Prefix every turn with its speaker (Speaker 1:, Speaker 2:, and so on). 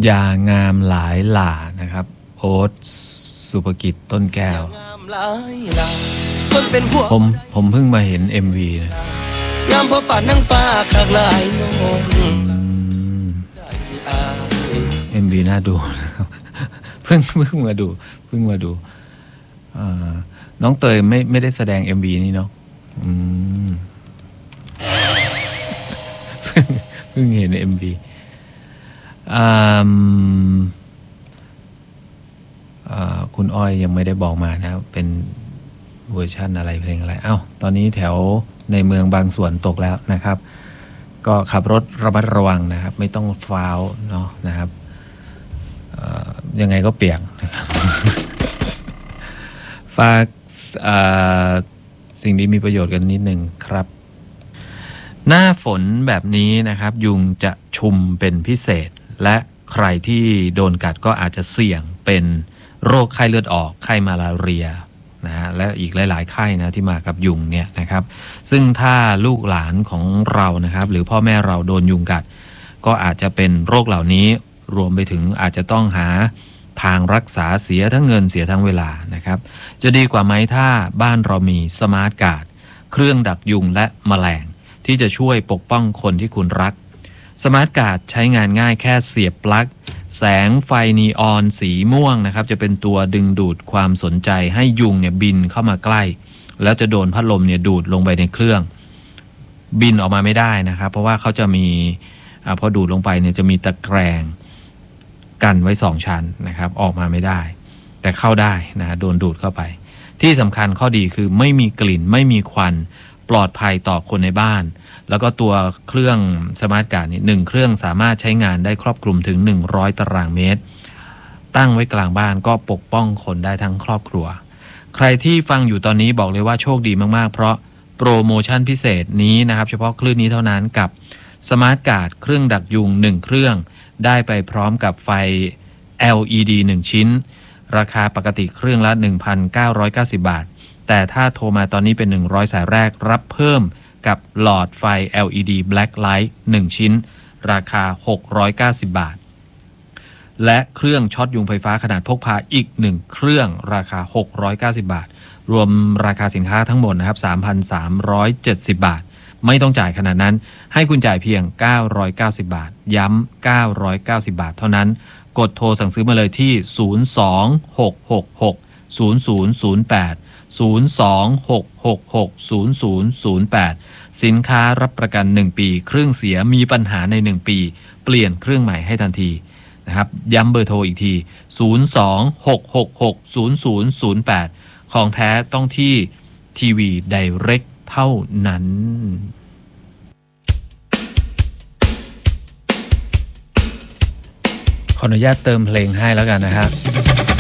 Speaker 1: ยางามหลายหล่านะครับโอ๊ตสุภกิจต้นแก้วผมเพิ่งมาเห็น MV นะ
Speaker 2: งามพอป่านนั่งฟ้าขากลายน้อง
Speaker 1: MV น่าดูนะครับเพิ่งมาดูน้องเตยไม่ได้แสดง MV นี่เนาะเพิ่งเห็น MV คุณอ้อยยังไม่ได้บอกมานะเป็นเวอร์ชั่นอะไรเพลงอะไรตอนนี้แถวในเมืองบางส่วนตกแล้วนะครับก็ขับรถระมัดระวังนะครับไม่ต้องฟาวเนาะนะครับยังไงก็เปียกนะครับฝากสิ่งที่มีประโยชน์กันนิดหนึ่งครับหน้าฝนแบบนี้นะครับยุงจะชุมเป็นพิเศษและใครที่โดนกัดก็อาจจะเสี่ยงเป็นโรคไข้เลือดออกไข้มาลาเรียนะฮะและอีกหลายๆไข้นะที่มากับยุงเนี่ยนะครับซึ่งถ้าลูกหลานของเรานะครับหรือพ่อแม่เราโดนยุงกัดก็อาจจะเป็นโรคเหล่านี้รวมไปถึงอาจจะต้องหาทางรักษาเสียทั้งเงินเสียทั้งเวลานะครับจะดีกว่าไหมถ้าบ้านเรามีสมาร์ทการ์ดเครื่องดักยุงและแมลงที่จะช่วยปกป้องคนที่คุณรักสมาร์ทการ์ดใช้งานง่ายแค่เสียบปลั๊กแสงไฟนีออนสีม่วงนะครับจะเป็นตัวดึงดูดความสนใจให้ยุงเนี่ยบินเข้ามาใกล้แล้วจะโดนพัดลมเนี่ยดูดลงไปในเครื่องบินออกมาไม่ได้นะครับเพราะว่าเขาจะมีพอดูดลงไปเนี่ยจะมีตะแกรงกันไว้2ชั้นนะครับออกมาไม่ได้แต่เข้าได้นะโดนดูดเข้าไปที่สำคัญข้อดีคือไม่มีกลิ่นไม่มีควันปลอดภัยต่อคนในบ้านแล้วก็ตัวเครื่องสมาร์ทการ์ดนี่1เครื่องสามารถใช้งานได้ครอบคลุมถึง100ตารางเมตรตั้งไว้กลางบ้านก็ปกป้องคนได้ทั้งครอบครัวใครที่ฟังอยู่ตอนนี้บอกเลยว่าโชคดีมากๆเพราะโปรโมชั่นพิเศษนี้นะครับเฉพาะคลื่นนี้เท่านั้นกับสมาร์ทการ์ดเครื่องดักยุง1เครื่องได้ไปพร้อมกับไฟ LED 1ชิ้นราคาปกติเครื่องละ 1,990 บาทแต่ถ้าโทรมาตอนนี้เป็น100สายแรกรับเพิ่มกับหลอดไฟ LED Black Light 1ชิ้นราคา690บาทและเครื่องช็อตยุงไฟฟ้าขนาดพกพาอีก1เครื่องราคา690บาทรวมราคาสินค้าทั้งหมดนะครับ 3,370 บาทไม่ต้องจ่ายขนาดนั้นให้คุณจ่ายเพียง990บาทย้ำ990บาทเท่านั้นกดโทรสั่งซื้อมาเลยที่026660008 026660008สินค้ารับประกัน1ปีเครื่องเสียมีปัญหาใน1ปีเปลี่ยนเครื่องใหม่ให้ทันทีนะครับย้ำเบอร์โทรอีกที026660008ของแท้ต้องที่ทีวีไดเรกเท่านั้นขออนุญาตเติมเพลงให้แล้วกันนะครับ